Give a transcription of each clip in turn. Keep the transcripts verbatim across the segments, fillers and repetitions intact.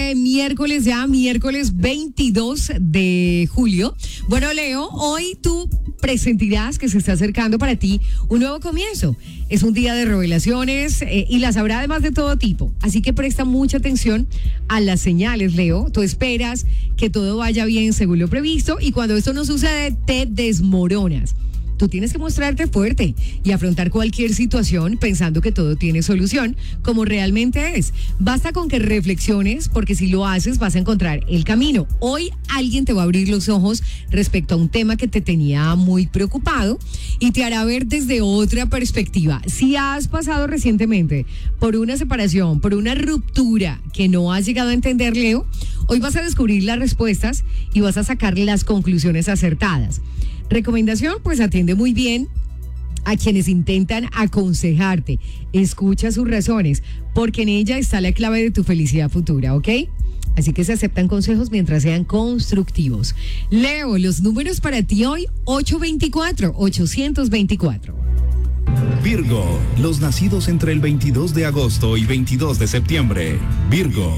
este miércoles ya, miércoles veintidós de julio. Bueno, Leo, hoy tú presentirás que se está acercando para ti un nuevo comienzo. Es un día de revelaciones eh, y las habrá además de todo tipo. Así que presta mucha atención a las señales, Leo. Tú esperas que todo vaya bien según lo previsto y cuando esto no sucede, te desmoronas. Tú tienes que mostrarte fuerte y afrontar cualquier situación pensando que todo tiene solución, como realmente es. Basta con que reflexiones, porque si lo haces vas a encontrar el camino. Hoy alguien te va a abrir los ojos respecto a un tema que te tenía muy preocupado y te hará ver desde otra perspectiva. Si has pasado recientemente por una separación, por una ruptura que no has llegado a entender, Leo, hoy vas a descubrir las respuestas y vas a sacar las conclusiones acertadas. Recomendación, pues atiende muy bien a quienes intentan aconsejarte. Escucha sus razones, porque en ella está la clave de tu felicidad futura, ¿ok? Así que se aceptan consejos mientras sean constructivos. Leo, los números para ti hoy, ocho veinticuatro, ochocientos veinticuatro. Virgo, los nacidos entre el veintidós de agosto y veintidós de septiembre. Virgo.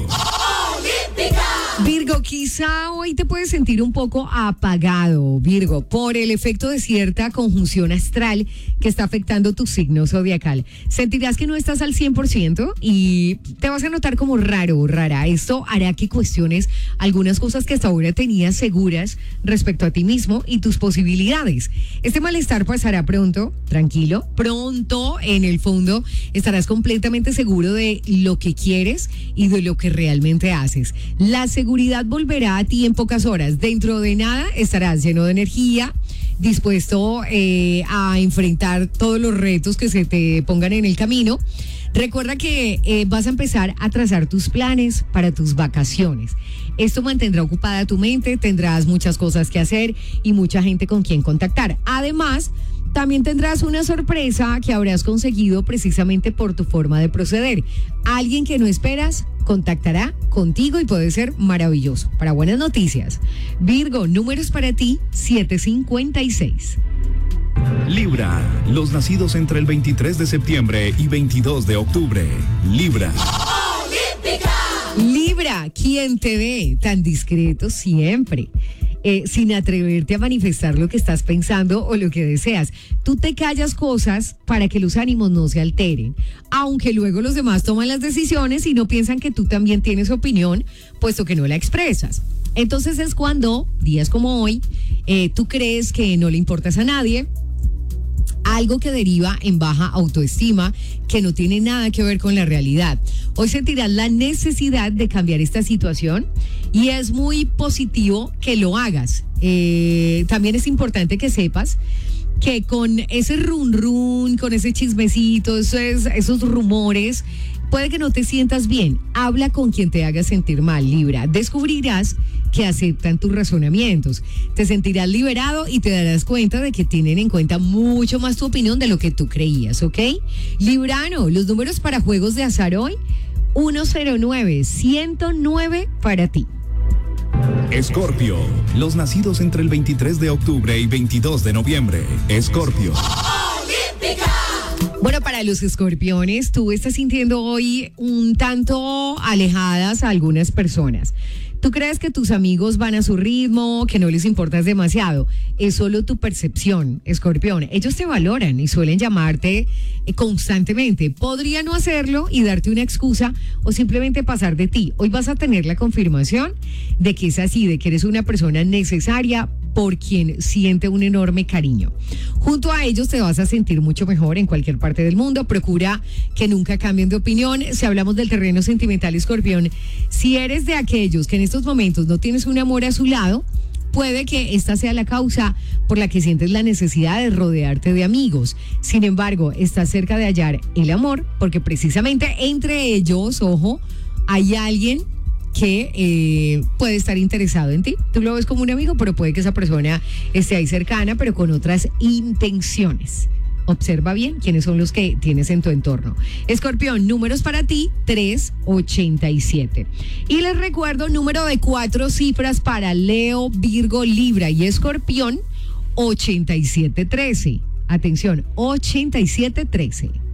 Virgo, quizá hoy te puedes sentir un poco apagado, Virgo, por el efecto de cierta conjunción astral que está afectando tu signo zodiacal. Sentirás que no estás al cien por ciento y te vas a notar como raro o rara. Esto hará que cuestiones algunas cosas que hasta ahora tenías seguras respecto a ti mismo y tus posibilidades. Este malestar pasará pronto, tranquilo, pronto en el fondo estarás completamente seguro de lo que quieres y de lo que realmente haces. La seguridad volverá a ti en pocas horas. Dentro de nada estarás lleno de energía, dispuesto eh, a enfrentar todos los retos que se te pongan en el camino. Recuerda que eh, vas a empezar a trazar tus planes para tus vacaciones. Esto mantendrá ocupada tu mente, tendrás muchas cosas que hacer y mucha gente con quien contactar. Además, también tendrás una sorpresa que habrás conseguido precisamente por tu forma de proceder. Alguien que no esperas contactará contigo y puede ser maravilloso. Para buenas noticias, Virgo, números para ti, setecientos cincuenta y seis. Libra, los nacidos entre el veintitrés de septiembre y veintidós de octubre. Libra. Libra, ¿quién te ve tan discreto siempre? Eh, sin atreverte a manifestar lo que estás pensando o lo que deseas. Tú te callas cosas para que los ánimos no se alteren, aunque luego los demás toman las decisiones y no piensan que tú también tienes opinión, puesto que no la expresas. Entonces es cuando, días como hoy, eh, tú crees que no le importas a nadie, algo que deriva en baja autoestima, que no tiene nada que ver con la realidad. Hoy sentirás la necesidad de cambiar esta situación y es muy positivo que lo hagas. Eh, también es importante que sepas que con ese run run, con ese chismecito, esos, esos rumores, puede que no te sientas bien. Habla con quien te haga sentir mal, Libra. Descubrirás que aceptan tus razonamientos. Te sentirás liberado y te darás cuenta de que tienen en cuenta mucho más tu opinión de lo que tú creías, ¿ok? Librano, los números para juegos de azar hoy, ciento nueve, ciento nueve para ti. Escorpio, los nacidos entre el veintitrés de octubre y veintidós de noviembre. Escorpio. Bueno, para los escorpiones, tú estás sintiendo hoy un tanto alejadas a algunas personas. Tú crees que tus amigos van a su ritmo, que no les importas demasiado. Es solo tu percepción, Escorpión. Ellos te valoran y suelen llamarte eh, constantemente. Podría no hacerlo y darte una excusa o simplemente pasar de ti. Hoy vas a tener la confirmación de que es así, de que eres una persona necesaria por quien siente un enorme cariño. Junto a ellos te vas a sentir mucho mejor en cualquier parte del mundo. Procura que nunca cambien de opinión. Si hablamos del terreno sentimental, Escorpión, si eres de aquellos que en estos momentos no tienes un amor a su lado, puede que esta sea la causa por la que sientes la necesidad de rodearte de amigos. Sin embargo, estás cerca de hallar el amor, porque precisamente entre ellos, ojo, hay alguien que eh, puede estar interesado en ti. Tú lo ves como un amigo, pero puede que esa persona esté ahí cercana, pero con otras intenciones. Observa bien quiénes son los que tienes en tu entorno. Escorpión, números para ti, trescientos ochenta y siete. Y les recuerdo, número de cuatro cifras para Leo, Virgo, Libra y Escorpión, ochenta y siete trece. Atención, ochenta y siete trece.